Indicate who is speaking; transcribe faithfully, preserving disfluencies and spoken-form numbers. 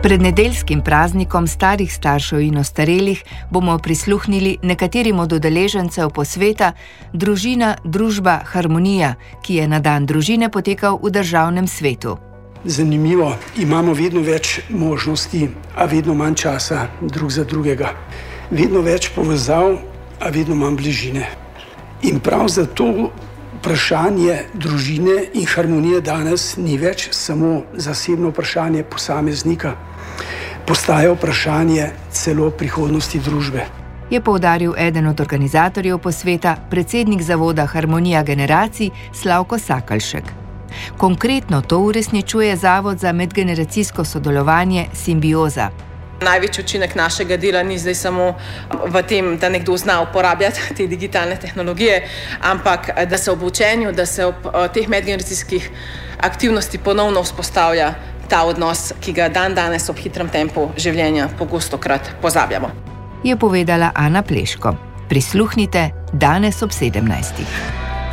Speaker 1: Pred nedeljskim praznikom starih staršev in ostarelih bomo prisluhnili nekaterim od udeležencev posveta Družina, družba, harmonija, ki je na dan družine potekal v Državnem svetu.
Speaker 2: Zanimivo, imamo vedno več možnosti, a vedno manj časa drug za drugega. Vedno več povezav, a vedno manj bližine. In prav zato vprašanje družine in harmonije danes ni več samo zasebno vprašanje posameznika, postaja vprašanje celo prihodnosti družbe.
Speaker 1: Je poudaril eden od organizatorjev posveta, predsednik zavoda Harmonija generacij Slavko Sakalšek. Konkretno to uresničuje Zavod za medgeneracijsko sodelovanje Simbioza.
Speaker 3: Največji učinek našega dela ni zdaj samo v tem, da nekdo zna uporabljati te digitalne tehnologije, ampak da se ob učenju, da se ob teh medgeneracijskih aktivnosti ponovno vzpostavlja ta odnos, ki ga dan danes ob hitrem tempu življenja pogostokrat pozabljamo.
Speaker 1: Je povedala Ana Pleško. Prisluhnite danes ob sedemnajstih.